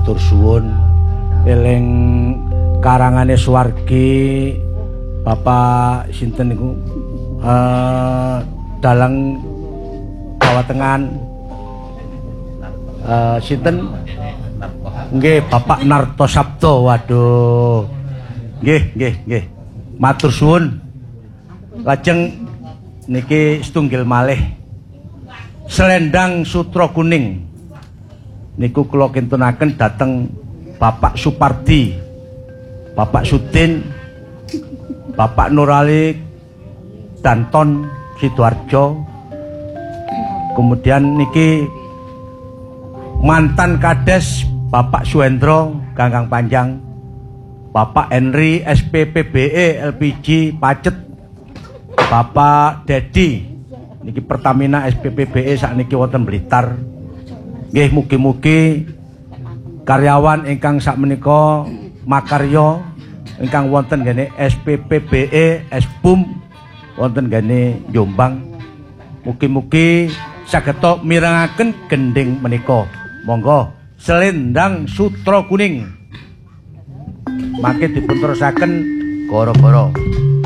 matur suwun eling karangane Suwargi Bapak sinten niku dalang Jawa Tengah sinten nggih Bapak Narto Sabto. Waduh nggih matur suwun. Lajeng niki setunggal malih Selendang Sutra Kuning niku kula kintunaken dhateng Bapak Supardi, Bapak Sudin, Bapak Nurali Danton Sidoarjo. Kemudian niki mantan Kades Bapak Suhendro Ganggang Panjang, Bapak Henry SPPBE LPG Pacet, Bapak Dedi niki Pertamina SPPBE sakniki wonten Blitar. Nggih mugi-mugi karyawan ingkang sakmenika makarya ingkang wonten gene SPPBE Espum wonten gene Jombang, mugi-mugi sageta mirengaken gending menika. Monggo Selendang Sutra Kuning mangke dipun terusaken gara-gara